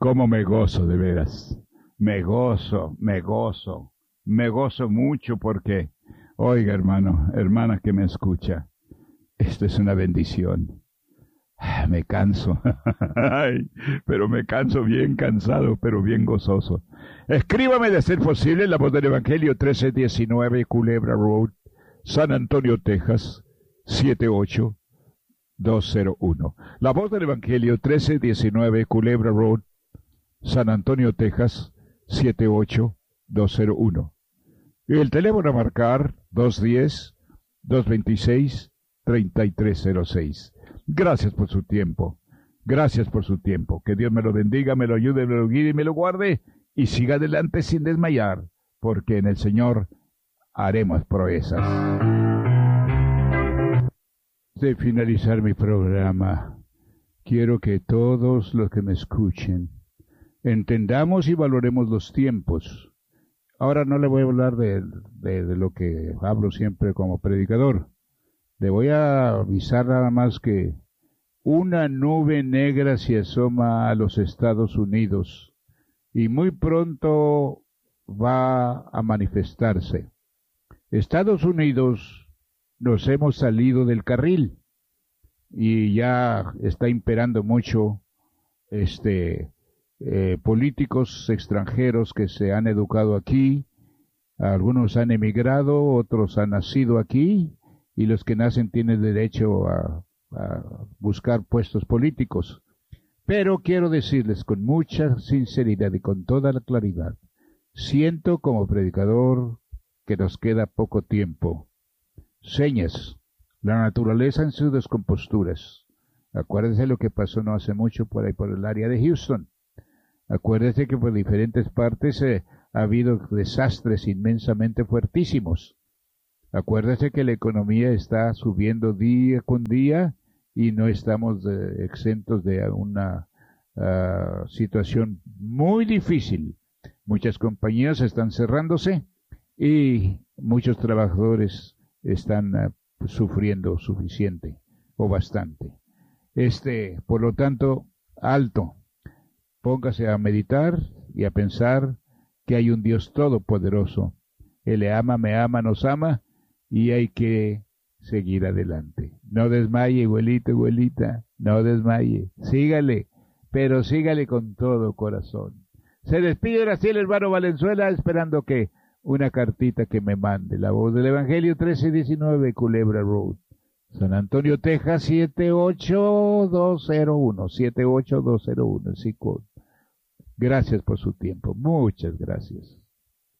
cómo me gozo de veras. Me gozo mucho porque, oiga hermano, hermana que me escucha, esto es una bendición. Me canso, ay, pero me canso bien cansado, pero bien gozoso. Escríbame de ser posible La Voz del Evangelio 1319 Culebra Road, San Antonio, Texas 78201. La Voz del Evangelio 1319 Culebra Road, San Antonio, Texas 78201. Y el teléfono a marcar 210-226-3306. Gracias por su tiempo. Gracias por su tiempo. Que Dios me lo bendiga, me lo ayude, me lo guíe y me lo guarde. Y siga adelante sin desmayar, porque en el Señor haremos proezas. De finalizar mi programa, quiero que todos los que me escuchen entendamos y valoremos los tiempos. Ahora no le voy a hablar de lo que hablo siempre como predicador. Le voy a avisar nada más que una nube negra se asoma a los Estados Unidos y muy pronto va a manifestarse. Estados Unidos nos hemos salido del carril y ya está imperando mucho políticos extranjeros que se han educado aquí, algunos han emigrado, otros han nacido aquí, y los que nacen tienen derecho a buscar puestos políticos. Pero quiero decirles con mucha sinceridad y con toda la claridad, siento como predicador que nos queda poco tiempo. Señas, la naturaleza en sus descomposturas. Acuérdense lo que pasó no hace mucho por ahí por el área de Houston. Acuérdense que por diferentes partes ha habido desastres inmensamente fuertísimos. Acuérdese que la economía está subiendo día con día y no estamos exentos de una situación muy difícil. Muchas compañías están cerrándose y muchos trabajadores están sufriendo suficiente o bastante. Por lo tanto, alto. Póngase a meditar y a pensar que hay un Dios todopoderoso. Él le ama, me ama, nos ama y hay que seguir adelante. No desmaye, abuelito, abuelita, no desmaye. Sígale, pero sígale con todo corazón. Se despide Graciela el hermano Valenzuela esperando que una cartita que me mande. La Voz del Evangelio 1319 Culebra Road, San Antonio, Texas 78201, 78201, el psicólogo. Gracias por su tiempo. Muchas gracias.